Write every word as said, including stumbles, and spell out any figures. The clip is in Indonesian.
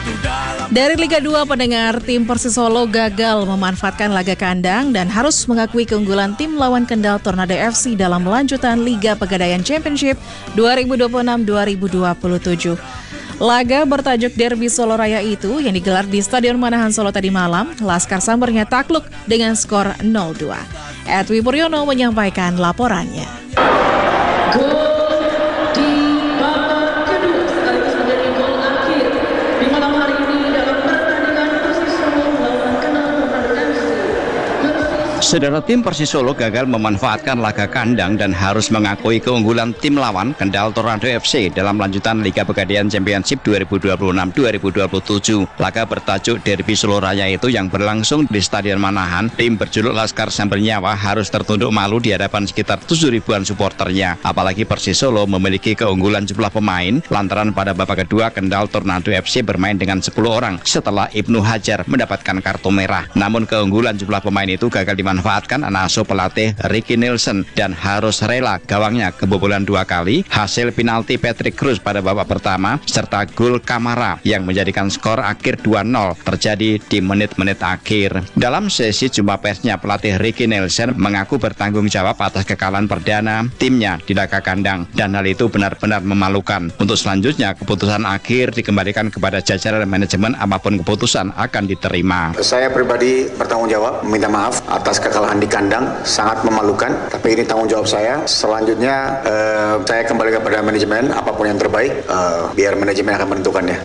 Dari Liga dua, pendengar, tim Persis Solo gagal memanfaatkan laga kandang dan harus mengakui keunggulan tim lawan Kendal Tornado F C dalam lanjutan Liga Pegadaian Championship dua ribu dua puluh enam dua ribu dua puluh tujuh. Laga bertajuk Derby Solo Raya itu yang digelar di Stadion Manahan Solo tadi malam, Laskar Sambernya takluk dengan skor nol dua. Edwi Puryono menyampaikan laporannya. Saudara, tim Persis Solo gagal memanfaatkan laga kandang dan harus mengakui keunggulan tim lawan Kendal Tornado F C dalam lanjutan Liga Pegadaian Championship dua ribu dua puluh enam dua ribu dua puluh tujuh. Laga bertajuk Derby Solo Raya itu yang berlangsung di Stadion Manahan, tim berjuluk Laskar Sambernyawa harus tertunduk malu di hadapan sekitar tujuh ribuan supporternya. Apalagi Persis Solo memiliki keunggulan jumlah pemain lantaran pada babak kedua Kendal Tornado F C bermain dengan sepuluh orang setelah Ibnu Hajar mendapatkan kartu merah. Namun keunggulan jumlah pemain itu gagal dimanfaatkan manfaatkan anak asuh pelatih Ricky Nielsen dan harus rela gawangnya kebobolan dua kali hasil penalti Patrick Cruz pada babak pertama serta gol Kamara yang menjadikan skor akhir dua nol terjadi di menit-menit akhir. Dalam sesi jumpa persnya, pelatih Ricky Nielsen mengaku bertanggung jawab atas kekalahan perdana timnya di laga kandang dan hal itu benar-benar memalukan. Untuk selanjutnya, keputusan akhir dikembalikan kepada jajaran manajemen, apapun keputusan akan diterima. Saya pribadi bertanggung jawab, minta maaf atas kekalahan di kandang, sangat memalukan, tapi ini tanggung jawab saya. Selanjutnya eh, saya kembali kepada manajemen, apapun yang terbaik, eh, biar manajemen akan menentukannya.